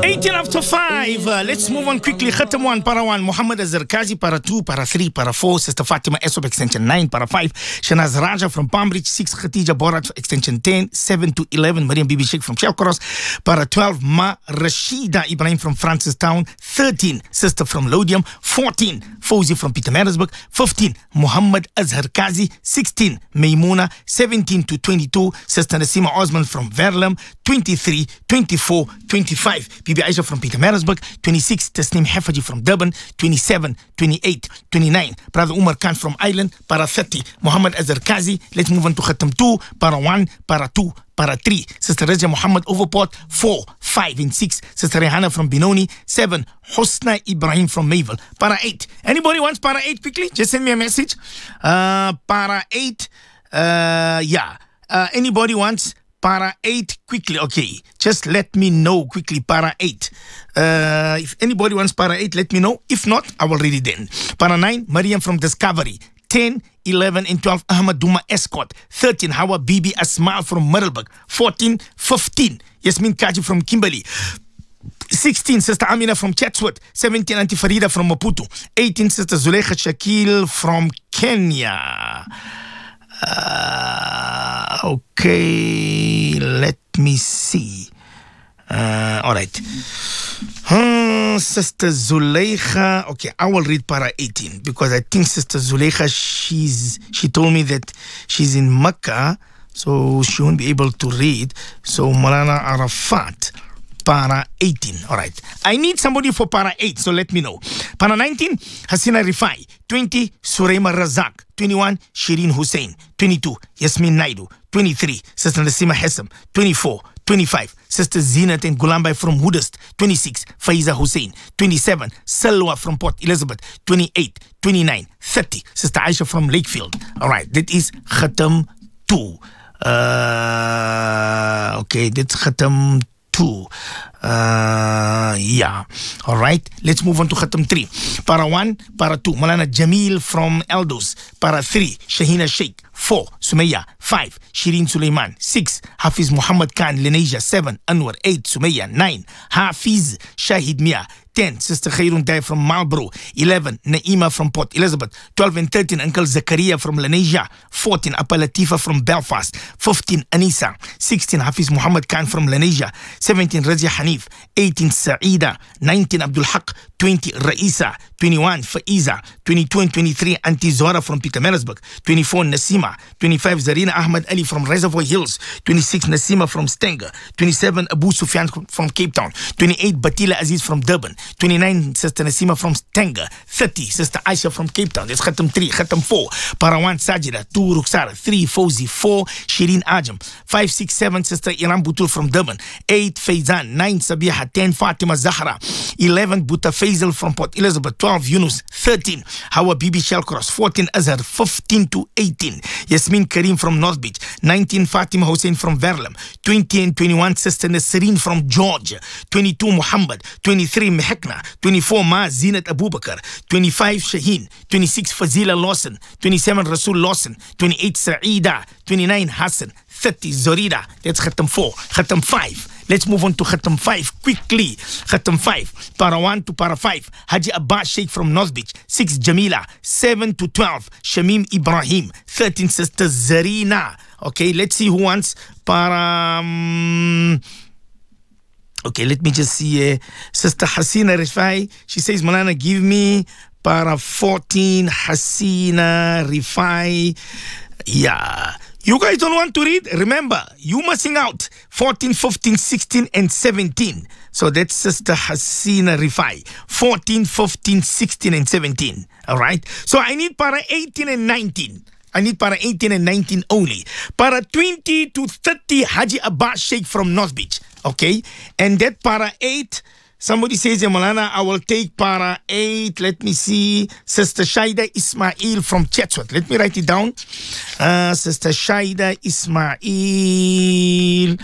18 after 5. Let's move on quickly. Khatam 1, para 1. Muhammad Azarkazi, para 2, para 3, para 4. Sister Fatima Esop, extension 9, para 5. Shanaz Raja from Palmbridge, 6. Khatija Borat, extension 10, 7 to 11. Mariam Bibi Sheikh from Shelkoros, para 12. Ma Rashida Ibrahim from Francistown, 13. Sister from Lodium, 14. Fauzi from Pietermaritzburg, 15. Muhammad Azarkazi, 16. Maimuna, 17 to 22. Sister Nasima Osman from Verulam, 23, 24, 25. Bibi Aisha from Pietermaritzburg, 26. Tasneem Hafaji from Durban, 27, 28, 29. Brother Umar Khan from Ireland, para 30. Muhammad Azarkazi. Let's move on to Khatam 2, para 1, para 2, para 3. Sister Reza Muhammad Overport, 4, 5 and 6. Sister Rehana from Benoni, 7. Husna Ibrahim from Mayville, para 8. Anybody wants para 8 quickly? Just send me a message. Para 8, anybody wants para 8 quickly? Okay, just let me know quickly. Para 8. If anybody wants para 8, let me know. If not, I will read it then. Para 9, Mariam from Discovery. 10, 11 and 12, Ahmad Duma Escort. 13, Hawa Bibi Asma from Middelburg. 14, 15, Yasmin Kaji from Kimberley. 16, Sister Amina from Chatsworth. 17, Auntie Farida from Maputo. 18, Sister Zuleika Shakil from Kenya. Okay, let me see. All right. Sister Zuleika. Okay, I will read para 18 because I think Sister Zuleika, she told me that she's in Mecca, so she won't be able to read. So Maulana Arafat, para 18. All right. I need somebody for para 8, so let me know. Para 19, Hasina Rifai. 20, Sureima Razak. 21, Shireen Hussein. 22, Yasmin Naidu. 23, Sister Nasima Hessam. 24, 25, Sister Zinat and Gulambai from Hoodest. 26, Faiza Hussein. 27, Salwa from Port Elizabeth. 28, 29, 30, Sister Aisha from Lakefield. All right, that is Khatam 2. Okay, that's Khatam 2. All right, let's move on to Khatam 3. Para 1, para 2, Malana Jamil from Eldos. Para 3, Shahina Sheikh. 4, Sumaya. 5, Shireen Suleiman. 6, Hafiz Muhammad Khan, Lenasia. 7, Anwar. 8, Sumaya. 9, Hafiz Shahid Mia. 10, Sister Khairun Dai from Marlborough. 11, Naima from Port Elizabeth. 12 and 13, Uncle Zakaria from Lenasia. 14, Appa Latifa from Belfast. 15, Anisa. 16, Hafiz Muhammad Khan from Lenasia. 17, Razia Hanif. 18, Saida. 19, Abdul Haq. 20, Raisa. 21, Faiza. 22 and 23, Auntie Zora from Pietermaritzburg. 24, Nasima. 25, Zarina Ahmad Ali from Reservoir Hills. 26, Nasima from Stenger. 27, Abu Sufyan from Cape Town. 28, Batila Aziz from Durban. 29, Sister Nasima from Stenger. 30, Sister Aisha from Cape Town. That's Khatam 3. Khatam 4, para 1, Sajida. 2, Ruksara. 3, Fauzi. 4, Shireen Ajam. 5, 6, 7, Sister Iram Butul from Durban. 8, Faizan. 9, Sabiha. 10, Fatima Zahra. 11, Buta Faisal from Port Elizabeth. 12, Yunus. 13, Hawa Bibi Shelcross. 14, Azhar. 15 to 18, Yasmin Karim from North Beach. 19, Fatima Hussein from Verulam. 20 and 21, Sister Nasreen from Georgia. 22, Muhammad. 23, Mehekna. 24, Ma Zinat Abubakar. 25, Shaheen. 26, Fazila Lawson. 27, Rasul Lawson. 28, Saida. 29, Hassan. 30, Zorida. That's Khatam 4. Khatam 5. Let's move on to Khatam 5 quickly. Khatam 5, para 1 to para 5, Haji Abbas Sheikh from North Beach. 6, Jamila. 7 to 12, Shamim Ibrahim. 13, Sister Zarina. Okay, let's see who wants para... okay, let me just see. Sister Hasina Rifai. She says, Malana, give me para 14, Hasina Rifai. Yeah. You guys don't want to read? Remember, you missing out. 14, 15, 16, and 17. So that's Sister Hasina Rifai. 14, 15, 16, and 17. All right? So I need para 18 and 19. I need para 18 and 19 only. Para 20 to 30, Haji Abbas Sheikh from North Beach. Okay? And that para 8... Somebody says, Malana, I will take para 8. Let me see. Sister Shaida Ismail from Chatsworth. Let me write it down. Sister Shaida Ismail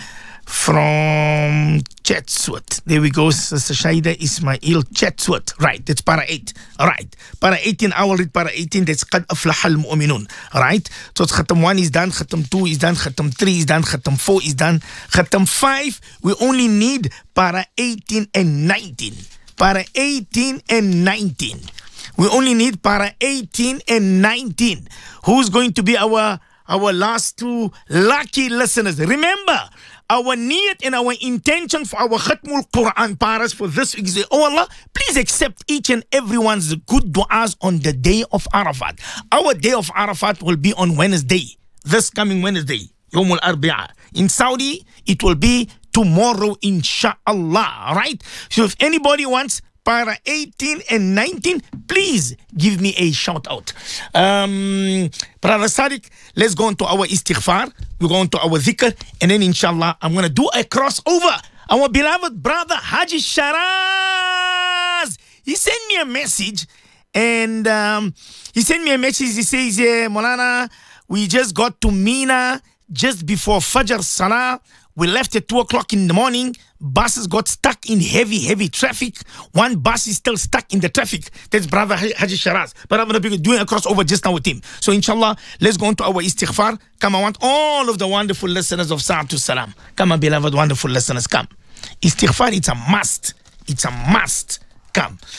from Chatsworth. There we go. Sister Shaida Ismail Chatsworth. Right, that's para 8. All right. Para 18, I will read para 18. That's قد أفلح المؤمنون. All right. So Khatam 1 is done, Khatam 2 is done, Khatam 3 is done, Khatam 4 is done. Khatam 5, we only need para 18 and 19. Para 18 and 19. We only need para 18 and 19. Who's going to be our last two lucky listeners? Remember, our niyat and our intention for our Khatmul Quran paras for this week is, oh Allah, please accept each and everyone's good du'as on the day of Arafat. Our day of Arafat will be on Wednesday, this coming Wednesday, Yawmul Arbi'a. In Saudi, it will be tomorrow, inshallah. Right? So if anybody wants para 18 and 19, please give me a shout out. Brother Sadiq, let's go into our istighfar. We're going to our dhikr, and then inshallah, I'm going to do a crossover. Our beloved brother Haji Sharaz, he sent me a message, and he says, Molana, we just got to Mina just before Fajr Salah. We left at 2 o'clock in the morning. Buses got stuck in heavy traffic. One bus is still stuck in the traffic. That's Brother Haji Sharaz. But I'm going to be doing a crossover just now with him. So inshallah, let's go on to our istighfar. Come, I want all of the wonderful listeners of Sa'atul Salam. Come, my beloved wonderful listeners, come. Istighfar, it's a must. It's a must. Come.